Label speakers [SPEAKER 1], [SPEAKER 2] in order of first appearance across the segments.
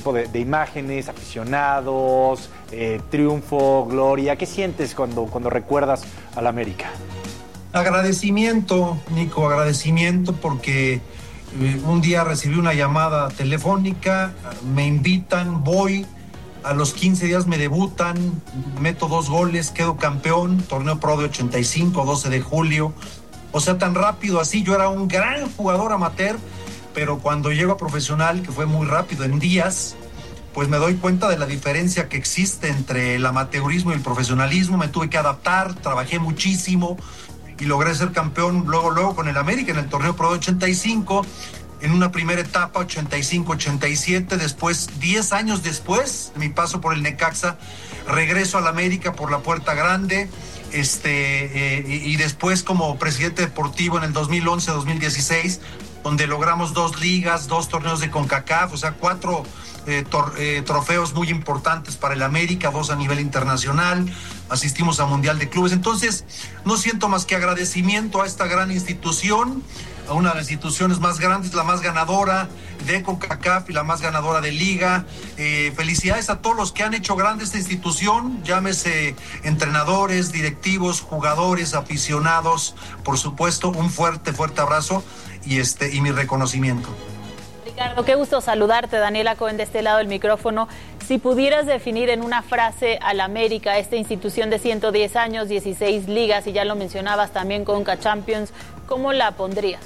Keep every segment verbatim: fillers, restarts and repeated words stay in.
[SPEAKER 1] tipo de, de imágenes, aficionados, eh, triunfo, gloria. ¿Qué sientes cuando, cuando recuerdas al América?
[SPEAKER 2] Agradecimiento, Nico, agradecimiento porque eh, un día recibí una llamada telefónica, me invitan, voy, a los quince días me debutan, meto dos goles, quedo campeón, torneo pro de ochenta y cinco, doce de julio. O sea, tan rápido así, yo era un gran jugador amateur, pero cuando llego a profesional, que fue muy rápido, en días, pues me doy cuenta de la diferencia que existe entre el amateurismo y el profesionalismo. Me tuve que adaptar, trabajé muchísimo y logré ser campeón luego, luego con el América en el torneo pro de ochenta y cinco, en una primera etapa ochenta y cinco ochenta y siete, después, diez años después de mi paso por el Necaxa, regreso al América por la puerta grande, este, eh, y, y después como presidente deportivo en el dos mil once dos mil dieciséis, donde logramos dos ligas, dos torneos de CONCACAF, o sea, cuatro eh, tor- eh, trofeos muy importantes para el América, dos a nivel internacional, asistimos a Mundial de Clubes. Entonces, no siento más que agradecimiento a esta gran institución, a una de las instituciones más grandes, la más ganadora de CONCACAF y la más ganadora de Liga. Eh, felicidades a todos los que han hecho grande esta institución, llámese entrenadores, directivos, jugadores, aficionados, por supuesto, un fuerte, fuerte abrazo y, este, y mi reconocimiento.
[SPEAKER 3] Ricardo, qué gusto saludarte. Daniela Cohen de este lado del micrófono. Si pudieras definir en una frase al América, esta institución de ciento diez años, dieciséis ligas, y ya lo mencionabas también Conca Champions, ¿cómo la pondrías?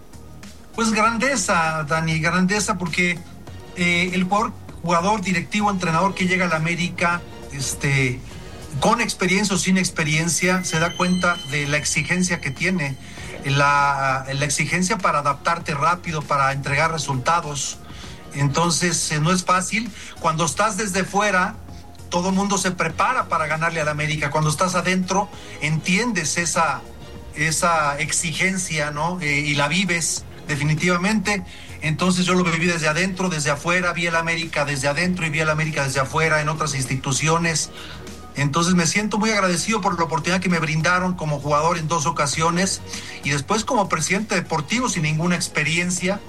[SPEAKER 2] Pues grandeza, Dani, grandeza, porque eh, el jugador, jugador, directivo, entrenador que llega a la América, este, con experiencia o sin experiencia, se da cuenta de la exigencia que tiene, la, la exigencia para adaptarte rápido, para entregar resultados. Entonces, eh, no es fácil. Cuando estás desde fuera, todo el mundo se prepara para ganarle a la América. Cuando estás adentro, entiendes esa, esa exigencia, ¿no? Eh, y la vives definitivamente. Entonces yo lo viví desde adentro, desde afuera, vi el América desde adentro y vi el América desde afuera en otras instituciones. Entonces me siento muy agradecido por la oportunidad que me brindaron como jugador en dos ocasiones y después como presidente deportivo sin ninguna experiencia,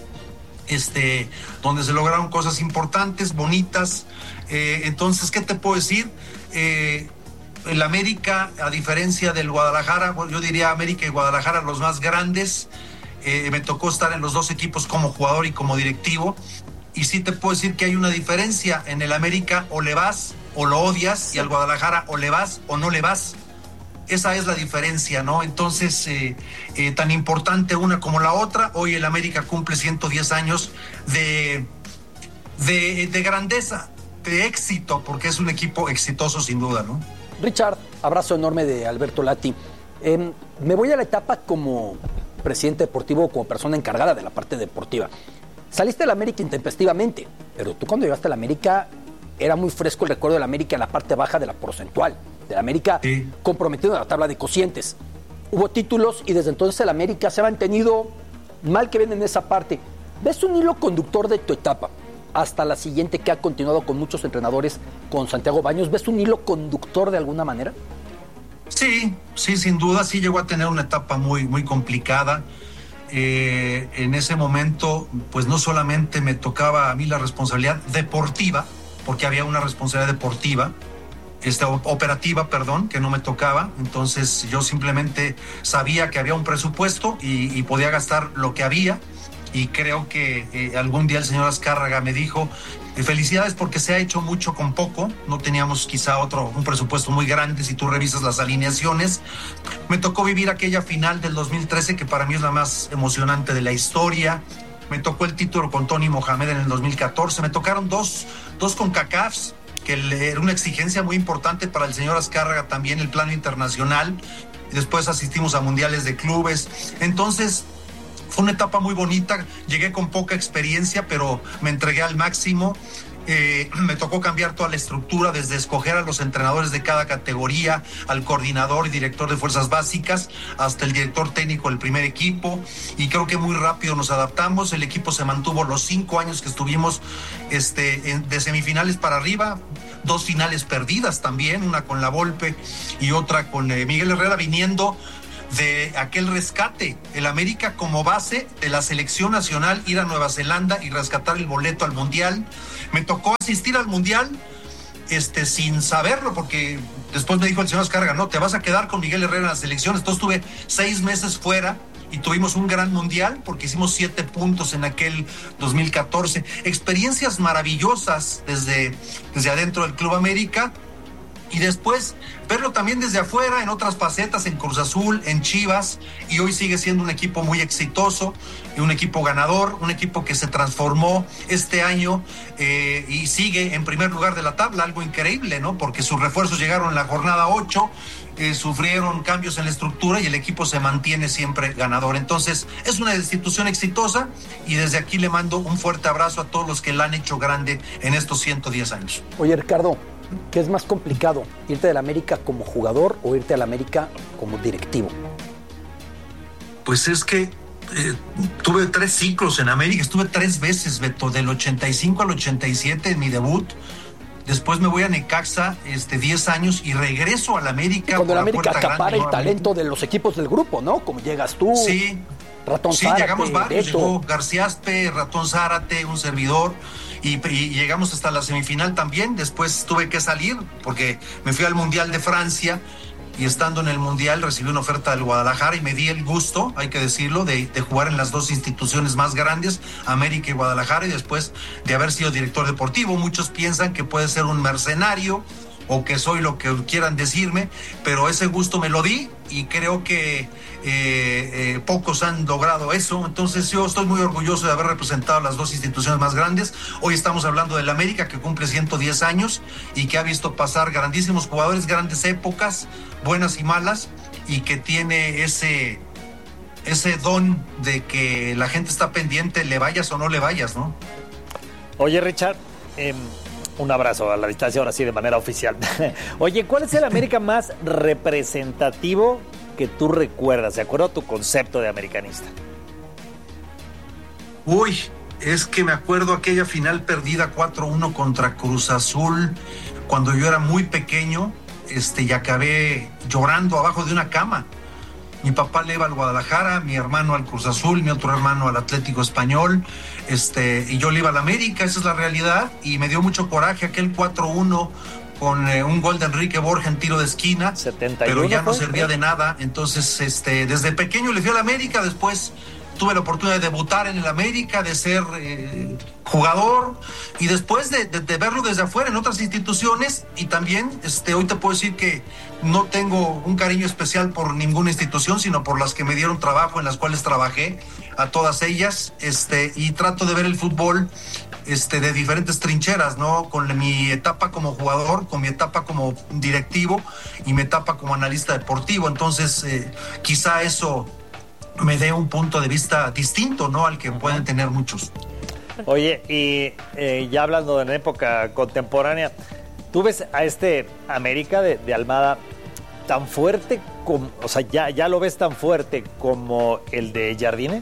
[SPEAKER 2] este, donde se lograron cosas importantes, bonitas. Eh, entonces, ¿qué te puedo decir? Eh, el América, a diferencia del Guadalajara, yo diría América y Guadalajara los más grandes. Eh, me tocó estar en los dos equipos como jugador y como directivo, y sí te puedo decir que hay una diferencia. En el América o le vas o lo odias, y al Guadalajara o le vas o no le vas. Esa es la diferencia, ¿no? Entonces, eh, eh, tan importante una como la otra. Hoy el América cumple ciento diez años de, de, de grandeza, de éxito, porque es un equipo exitoso sin duda, ¿no?
[SPEAKER 4] Richard, abrazo enorme de Alberto Lati. Eh, me voy a la etapa como presidente deportivo, como persona encargada de la parte deportiva. Saliste de la América intempestivamente, pero tú cuando llegaste a la América era muy fresco el recuerdo de la América en la parte baja de la porcentual, de la América sí, comprometido en la tabla de cocientes. Hubo títulos y desde entonces el América se ha mantenido mal que ven en esa parte. ¿Ves un hilo conductor de tu etapa hasta la siguiente que ha continuado con muchos entrenadores, con Santiago Baños? ¿Ves un hilo conductor de alguna manera?
[SPEAKER 2] Sí, sí, sin duda, sí llegó a tener una etapa muy, muy complicada. Eh, en ese momento, pues no solamente me tocaba a mí la responsabilidad deportiva, porque había una responsabilidad deportiva, este, operativa, perdón, que no me tocaba. Entonces yo simplemente sabía que había un presupuesto y, y podía gastar lo que había. Y creo que eh, algún día el señor Azcárraga me dijo, eh, felicidades porque se ha hecho mucho con poco. No teníamos quizá otro, un presupuesto muy grande si tú revisas las alineaciones. Me tocó vivir aquella final del dos mil trece que para mí es la más emocionante de la historia. Me tocó el título con Tony Mohamed en el dos mil catorce. Me tocaron dos, dos CONCACAFs, que era una exigencia muy importante para el señor Azcárraga también, el plano internacional. Después asistimos a mundiales de clubes. Entonces, fue una etapa muy bonita. Llegué con poca experiencia, pero me entregué al máximo. Eh, me tocó cambiar toda la estructura, desde escoger a los entrenadores de cada categoría, al coordinador y director de fuerzas básicas, hasta el director técnico del primer equipo, y creo que muy rápido nos adaptamos. El equipo se mantuvo los cinco años que estuvimos este, en, de semifinales para arriba, dos finales perdidas también, una con la Volpe y otra con eh, Miguel Herrera, viniendo de aquel rescate. El América como base de la selección nacional, ir a Nueva Zelanda y rescatar el boleto al Mundial. Me tocó asistir al Mundial este, sin saberlo, porque después me dijo el señor Azcárraga, no, te vas a quedar con Miguel Herrera en la selección. Entonces estuve seis meses fuera y tuvimos un gran Mundial porque hicimos siete puntos en aquel dos mil catorce. Experiencias maravillosas desde, desde adentro del Club América. Y después verlo también desde afuera en otras facetas, en Cruz Azul, en Chivas, y hoy sigue siendo un equipo muy exitoso, un equipo ganador, un equipo que se transformó este año eh, y sigue en primer lugar de la tabla, algo increíble, ¿no? Porque sus refuerzos llegaron en la jornada ocho, eh, sufrieron cambios en la estructura y el equipo se mantiene siempre ganador. Entonces es una institución exitosa y desde aquí le mando un fuerte abrazo a todos los que la han hecho grande en estos ciento diez años.
[SPEAKER 4] Oye, Ricardo, ¿qué es más complicado? ¿Irte del América como jugador o irte al América como directivo?
[SPEAKER 2] Pues es que eh, tuve tres ciclos en América, estuve tres veces, Beto, del ochenta y cinco al ochenta y siete en mi debut. Después me voy a Necaxa, este, diez años, y regreso al América.
[SPEAKER 4] Y cuando el América acapara el
[SPEAKER 2] nuevamente.
[SPEAKER 4] Talento de los equipos del grupo, ¿no? Como llegas tú.
[SPEAKER 2] Sí.
[SPEAKER 4] Ratón
[SPEAKER 2] sí,
[SPEAKER 4] Zárate,
[SPEAKER 2] llegamos varios,
[SPEAKER 4] Beto.
[SPEAKER 2] llegó Garciaspe, Ratón Zárate, un servidor, y, y llegamos hasta la semifinal también. Después tuve que salir porque me fui al Mundial de Francia, y estando en el Mundial recibí una oferta del Guadalajara y me di el gusto, hay que decirlo, de, de jugar en las dos instituciones más grandes, América y Guadalajara, y después de haber sido director deportivo. Muchos piensan que puede ser un mercenario o que soy lo que quieran decirme, pero ese gusto me lo di y creo que eh, eh, pocos han logrado eso. Entonces yo estoy muy orgulloso de haber representado las dos instituciones más grandes. Hoy estamos hablando del América, que cumple ciento diez años y que ha visto pasar grandísimos jugadores, grandes épocas, buenas y malas, y que tiene ese, ese don de que la gente está pendiente, le vayas o no le vayas, ¿no?
[SPEAKER 5] Oye, Richard, eh, un abrazo a la distancia, ahora sí, de manera oficial. Oye, ¿cuál es el América más representativo que tú recuerdas, de acuerdo a tu concepto de americanista?
[SPEAKER 2] Uy, es que me acuerdo aquella final perdida cuatro uno contra Cruz Azul, cuando yo era muy pequeño, este, y acabé llorando abajo de una cama. Mi papá le iba al Guadalajara, mi hermano al Cruz Azul, mi otro hermano al Atlético Español, este, y yo le iba al América, esa es la realidad, y me dio mucho coraje aquel cuatro uno con eh, un gol de Enrique Borja en tiro de esquina,
[SPEAKER 5] setenta y uno
[SPEAKER 2] pero ya no
[SPEAKER 5] fue,
[SPEAKER 2] servía
[SPEAKER 5] ¿eh?
[SPEAKER 2] de nada. Entonces, este, desde pequeño le fui al América, después tuve la oportunidad de debutar en el América, de ser eh, jugador, y después de, de, de verlo desde afuera en otras instituciones, y también este, hoy te puedo decir que no tengo un cariño especial por ninguna institución, sino por las que me dieron trabajo, en las cuales trabajé, a todas ellas, este, y trato de ver el fútbol este, de diferentes trincheras, ¿no? Con mi etapa como jugador, con mi etapa como directivo y mi etapa como analista deportivo. Entonces, eh, quizá eso me dé un punto de vista distinto, ¿no?, al que pueden tener muchos.
[SPEAKER 5] Oye, y eh, ya hablando de una época contemporánea, ¿tú ves a este América de, de Almada tan fuerte, como, o sea, ya, ya lo ves tan fuerte como el de Jardine?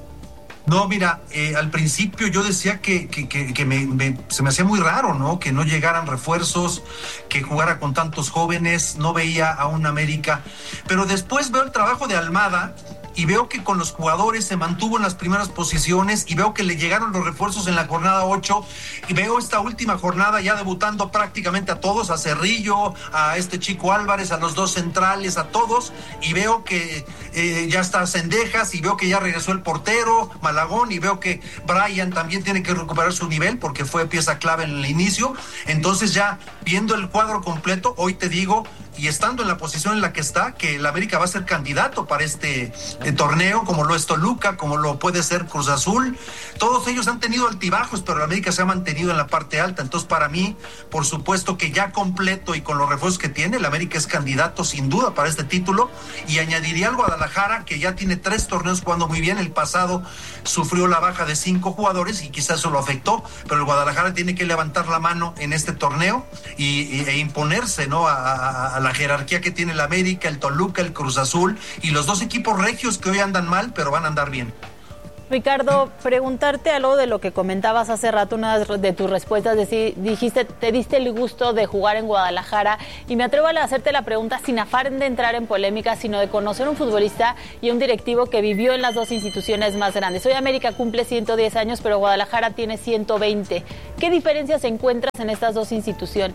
[SPEAKER 2] No, mira, eh, al principio yo decía que, que, que, que me, me, se me hacía muy raro, ¿no?, que no llegaran refuerzos, que jugara con tantos jóvenes, no veía a un América, pero después veo el trabajo de Almada y veo que con los jugadores se mantuvo en las primeras posiciones, y veo que le llegaron los refuerzos en la jornada ocho, y veo esta última jornada ya debutando prácticamente a todos, a Cerrillo, a este Chico Álvarez, a los dos centrales, a todos, y veo que eh, ya está Cendejas, y veo que ya regresó el portero Malagón, y veo que Brian también tiene que recuperar su nivel porque fue pieza clave en el inicio. Entonces, ya viendo el cuadro completo, hoy te digo, y estando en la posición en la que está, que el América va a ser candidato para este eh, torneo, como lo es Toluca, como lo puede ser Cruz Azul. Todos ellos han tenido altibajos, pero el América se ha mantenido en la parte alta. Entonces, para mí, por supuesto que ya completo y con los refuerzos que tiene, el América es candidato sin duda para este título. Y añadiría al Guadalajara, que ya tiene tres torneos jugando muy bien. El pasado sufrió la baja de cinco jugadores y quizás eso lo afectó, pero el Guadalajara tiene que levantar la mano en este torneo y, y, e imponerse, ¿no?, a, a, a la jerarquía que tiene el América, el Toluca, el Cruz Azul y los dos equipos regios que hoy andan mal, pero van a andar bien.
[SPEAKER 3] Ricardo, preguntarte algo de lo que comentabas hace rato, una de tus respuestas, de, dijiste, te diste el gusto de jugar en Guadalajara, y me atrevo a hacerte la pregunta sin afán de entrar en polémica, sino de conocer un futbolista y un directivo que vivió en las dos instituciones más grandes. Hoy América cumple ciento diez años, pero Guadalajara tiene ciento veinte. ¿Qué diferencias encuentras en estas dos instituciones?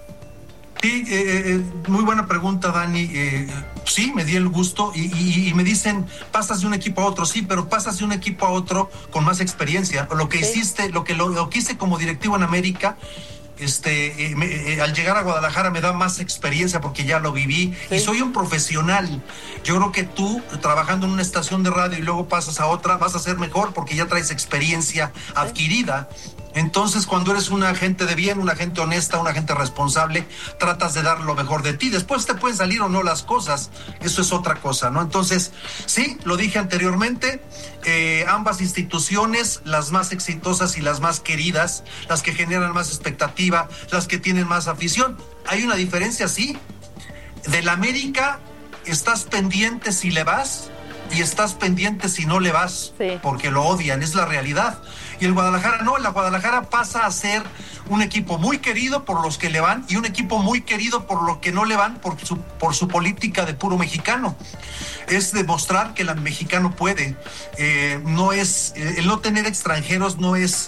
[SPEAKER 2] Sí, eh, muy buena pregunta, Dani. Eh, sí, me di el gusto y, y, y me dicen, pasas de un equipo a otro, sí, pero pasas de un equipo a otro con más experiencia. Lo que sí. hiciste, lo que, lo, lo que hice como directivo en América, este, eh, me, eh, al llegar a Guadalajara me da más experiencia porque ya lo viví, sí. y soy un profesional. Yo creo que tú, trabajando en una estación de radio y luego pasas a otra, vas a ser mejor porque ya traes experiencia sí. adquirida. Entonces, cuando eres una agente de bien, una agente honesta, una agente responsable, tratas de dar lo mejor de ti. Después te pueden salir o no las cosas. Eso es otra cosa, ¿no? Entonces, sí, lo dije anteriormente, eh, ambas instituciones, las más exitosas y las más queridas, las que generan más expectativa, las que tienen más afición. Hay una diferencia, sí. Del América, estás pendiente si le vas y estás pendiente si no le vas, sí. porque lo odian, es la realidad. Y el Guadalajara no, el Guadalajara pasa a ser un equipo muy querido por los que le van y un equipo muy querido por los que no le van por su, por su política de puro mexicano. Es demostrar que el mexicano puede. Eh, no es, eh, el no tener extranjeros no es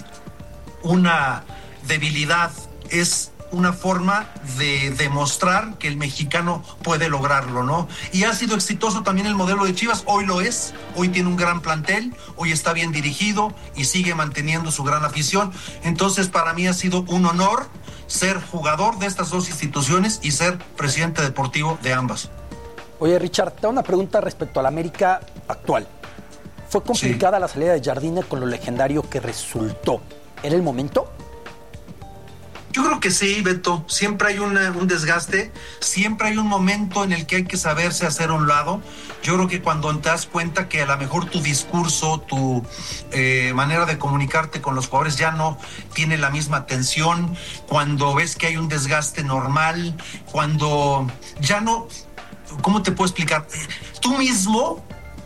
[SPEAKER 2] una debilidad, es una forma de demostrar que el mexicano puede lograrlo, ¿no? Y ha sido exitoso también el modelo de Chivas, hoy lo es, hoy tiene un gran plantel, hoy está bien dirigido y sigue manteniendo su gran afición. Entonces, para mí ha sido un honor ser jugador de estas dos instituciones y ser presidente deportivo de ambas.
[SPEAKER 4] Oye, Richard, te hago una pregunta respecto a la América actual. Fue complicada sí. la salida de Jardine con lo legendario que resultó. ¿Era el momento?
[SPEAKER 2] Yo creo que sí, Beto. Siempre hay una, un desgaste, siempre hay un momento en el que hay que saberse hacer a un lado. Yo creo que cuando te das cuenta que a lo mejor tu discurso, tu eh, manera de comunicarte con los jugadores ya no tiene la misma atención, cuando ves que hay un desgaste normal, cuando ya no... ¿Cómo te puedo explicar? Tú mismo...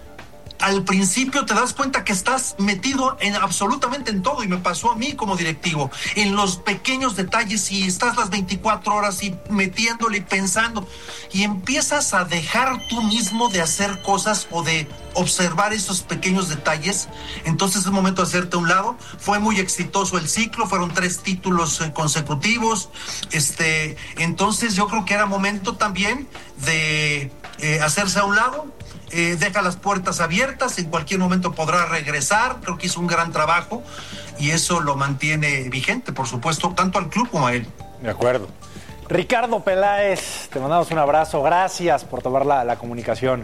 [SPEAKER 2] Al principio te das cuenta que estás metido en absolutamente en todo, y me pasó a mí como directivo, en los pequeños detalles, y estás las veinticuatro horas y metiéndole y pensando, y empiezas a dejar tú mismo de hacer cosas o de observar esos pequeños detalles. Entonces es el momento de hacerte a un lado. Fue muy exitoso el ciclo, fueron tres títulos eh, consecutivos, este, entonces yo creo que era momento también de eh, hacerse a un lado. Eh, deja las puertas abiertas, en cualquier momento podrá regresar. Creo que hizo un gran trabajo y eso lo mantiene vigente, por supuesto, tanto al club como a él.
[SPEAKER 1] De acuerdo. Ricardo Peláez, te mandamos un abrazo, gracias por tomar la, la comunicación.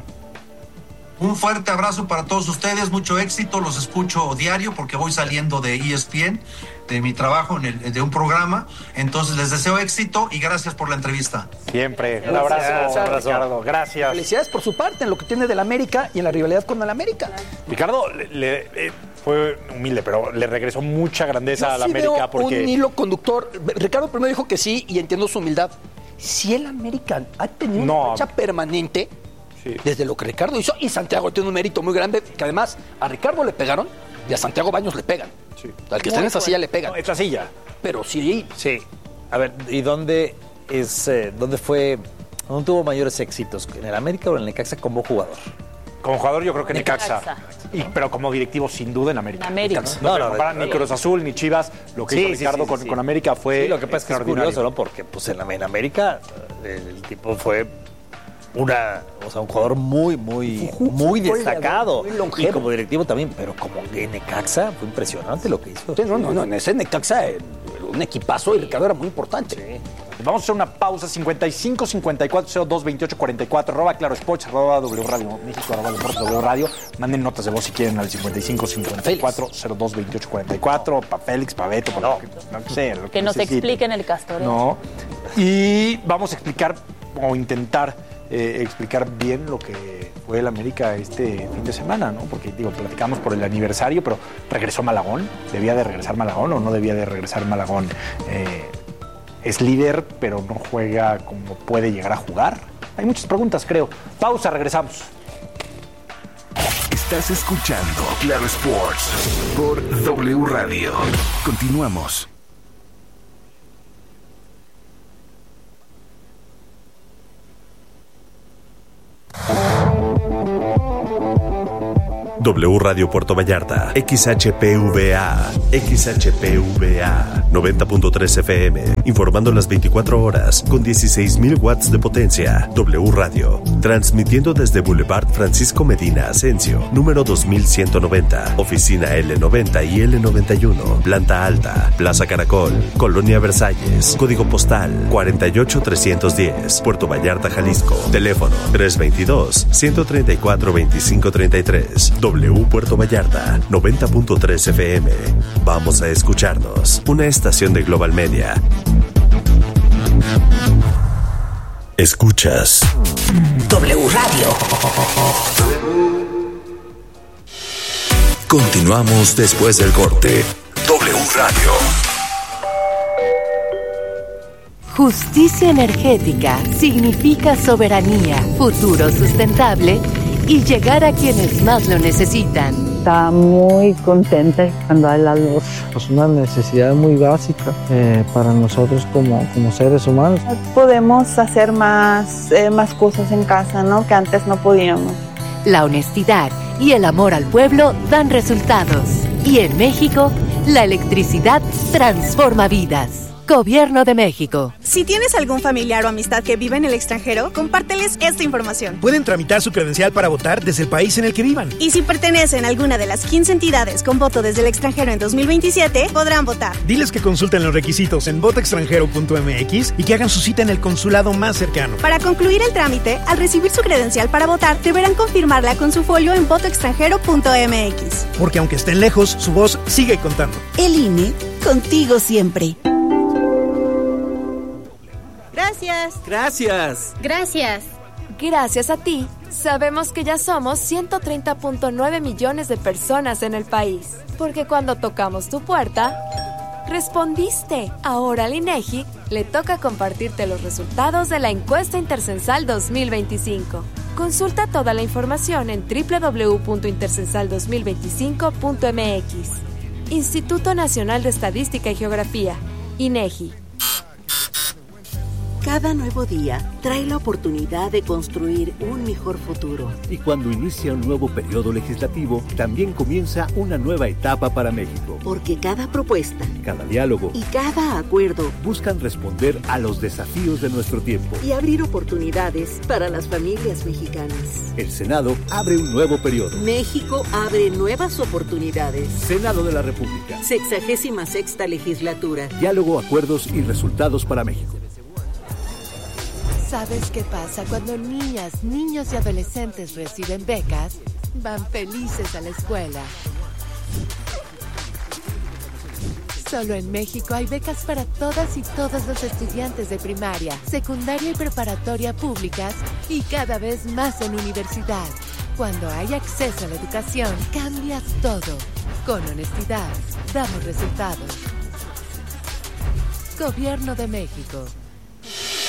[SPEAKER 2] Un fuerte abrazo para todos ustedes, mucho éxito, los escucho diario porque voy saliendo de E S P N, de mi trabajo en el, de un programa, entonces les deseo éxito y gracias por la entrevista.
[SPEAKER 1] Siempre, un abrazo, gracias, abrazo. Ricardo, gracias.
[SPEAKER 4] Felicidades por su parte en lo que tiene del América y en la rivalidad con el América.
[SPEAKER 1] Ricardo le, le, eh, fue humilde, pero le regresó mucha grandeza a la
[SPEAKER 4] sí
[SPEAKER 1] América
[SPEAKER 4] veo
[SPEAKER 1] porque...
[SPEAKER 4] un hilo conductor. Ricardo primero dijo que sí y entiendo su humildad. Si el América ha tenido no. una lucha permanente... Sí. Desde lo que Ricardo hizo, y Santiago tiene un mérito muy grande, que además a Ricardo le pegaron y a Santiago Baños le pegan. Sí. Al que está en esa silla le pegan.
[SPEAKER 1] No, esa silla.
[SPEAKER 4] Pero sí.
[SPEAKER 5] Sí. A ver, ¿y dónde es, eh, dónde fue, dónde tuvo mayores éxitos? ¿En el América o en el Necaxa como jugador?
[SPEAKER 1] Como jugador yo creo que Necaxa. Necaxa. Y, pero como directivo sin duda en América.
[SPEAKER 3] En América.
[SPEAKER 1] No, no, no, no, no ni Cruz Azul ni Chivas. Lo que sí, hizo Ricardo sí, sí, con, sí. con América fue
[SPEAKER 5] sí, lo que pasa es que es curioso, ¿no? Porque pues en, en América el, el tipo fue... Una, o sea, un jugador muy, muy, muy destacado. Muy y como directivo también, pero como en Necaxa fue impresionante lo que hizo.
[SPEAKER 4] Sí, no, no, no, en ese Necaxa un equipazo y Ricardo era muy importante.
[SPEAKER 1] Sí. Vamos a hacer una pausa. Cincuenta y cinco, cincuenta y cuatro, cero dos, veintiocho, cuarenta y cuatro, arroba Claro Sports, arroba W Radio México, arroba Deportes W Radio. Manden notas de voz si quieren al cincuenta y cinco, cincuenta y cuatro, cero dos, veintiocho, cuarenta y cuatro, para Félix, para Beto, para no. lo que, no sé, lo que,
[SPEAKER 3] que nos expliquen el Castoreo.
[SPEAKER 1] No. Y vamos a explicar o intentar Eh, explicar bien lo que fue el América este fin de semana, ¿no? Porque, digo, platicamos por el aniversario, pero ¿regresó Malagón? ¿Debía de regresar Malagón o no debía de regresar Malagón? Eh, es líder, pero no juega como puede llegar a jugar. Hay muchas preguntas, creo. Pausa, regresamos.
[SPEAKER 6] Estás escuchando Claro Sports por W Radio. Continuamos.
[SPEAKER 7] W Radio Puerto Vallarta, X H P V A, X H P V A, noventa punto tres F M, informando las veinticuatro horas con dieciséis mil watts de potencia. W Radio, transmitiendo desde Boulevard Francisco Medina Asensio, número dos mil ciento noventa, oficina L noventa y L noventa y uno, planta alta, Plaza Caracol, Colonia Versalles, código postal cuarenta y ocho trescientos diez, Puerto Vallarta, Jalisco, teléfono tres veintidós, ciento treinta y cuatro, veinticinco treinta y tres. W Puerto Vallarta, noventa punto tres F M. Vamos a escucharnos. Una estación de Global Media. Escuchas
[SPEAKER 8] W Radio.
[SPEAKER 6] Continuamos después del corte. W Radio.
[SPEAKER 9] Justicia energética significa soberanía, futuro sustentable y llegar a quienes más lo necesitan.
[SPEAKER 10] Está muy contenta cuando hay la luz. Es una necesidad muy básica eh, para nosotros como, como seres humanos.
[SPEAKER 11] Podemos hacer más, eh, más cosas en casa, ¿no? Que antes no podíamos.
[SPEAKER 9] La honestidad y el amor al pueblo dan resultados. Y en México, la electricidad transforma vidas. Gobierno de México.
[SPEAKER 12] Si tienes algún familiar o amistad que vive en el extranjero, compárteles esta información.
[SPEAKER 13] Pueden tramitar su credencial para votar desde el país en el que vivan.
[SPEAKER 12] Y si pertenecen a alguna de las quince entidades con voto desde el extranjero en dos mil veintisiete, podrán votar.
[SPEAKER 13] Diles que consulten los requisitos en voto extranjero punto m x y que hagan su cita en el consulado más cercano.
[SPEAKER 12] Para concluir el trámite, al recibir su credencial para votar, deberán confirmarla con su folio en voto extranjero punto m x.
[SPEAKER 13] Porque aunque estén lejos, su voz sigue contando.
[SPEAKER 8] El I N E, contigo siempre.
[SPEAKER 12] Gracias.
[SPEAKER 14] Gracias.
[SPEAKER 15] Gracias.
[SPEAKER 16] Gracias a ti, sabemos que ya somos ciento treinta punto nueve millones de personas en el país. Porque cuando tocamos tu puerta, respondiste. Ahora al INEGI le toca compartirte los resultados de la encuesta intercensal dos mil veinticinco. Consulta toda la información en doble u doble u doble u punto intercensal dos mil veinticinco punto m x. Instituto Nacional de Estadística y Geografía, INEGI.
[SPEAKER 8] Cada nuevo día trae la oportunidad de construir un mejor futuro.
[SPEAKER 17] Y cuando inicia un nuevo periodo legislativo, también comienza una nueva etapa para México.
[SPEAKER 8] Porque cada propuesta,
[SPEAKER 17] cada diálogo
[SPEAKER 8] y cada acuerdo
[SPEAKER 17] buscan responder a los desafíos de nuestro tiempo
[SPEAKER 8] y abrir oportunidades para las familias mexicanas.
[SPEAKER 17] El Senado abre un nuevo periodo.
[SPEAKER 8] México abre nuevas oportunidades.
[SPEAKER 17] Senado de la República.
[SPEAKER 8] Sexagésima sexta legislatura.
[SPEAKER 17] Diálogo, acuerdos y resultados para México.
[SPEAKER 9] ¿Sabes qué pasa cuando niñas, niños y adolescentes reciben becas? Van felices a la escuela. Solo en México hay becas para todas y todos los estudiantes de primaria, secundaria y preparatoria públicas y cada vez más en universidad. Cuando hay acceso a la educación, cambias todo. Con honestidad, damos resultados. Gobierno de México.